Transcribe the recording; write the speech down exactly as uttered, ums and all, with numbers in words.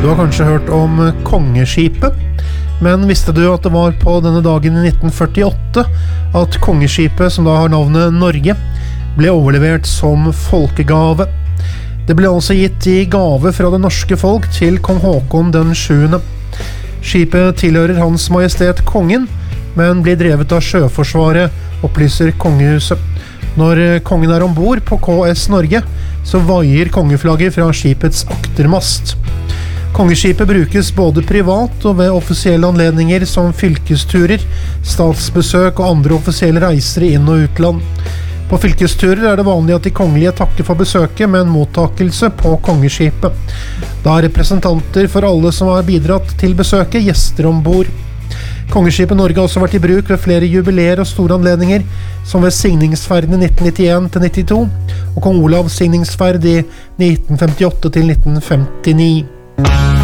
Du har kanskje hørt om Kongeskipet, men visste du at det var på denne dagen i nitten førtiåtte at Kongeskipet, som da har navnet Norge, ble overlevert som folkegave? Det ble altså gitt i gave fra det norske folk til kong Håkon den sjuende. Skipet tilhører Hans Majestet Kongen, men blir drevet av Sjøforsvaret, opplyser kongehuset. Når kongen er ombord på K S Norge, så vaier kongeflagget fra skipets aktermast. Kongeskipet brukes både privat og ved offisielle anledninger som fylkesturer, statsbesøk og andre offisielle reiser i inn- og utland. På fylkesturer er det vanlig at de kongelige takker for besøket med en mottakelse på kongeskipet. Da er representanter for alle som har bidratt til besøket gjester ombord. Kongeskipet Norge har også vært i bruk ved flere jubileer og store anledninger, som ved signingsferden i nitten nittien til nittito, og kong Olavs signingsferd i nitten femtiåtte til nitten femtini.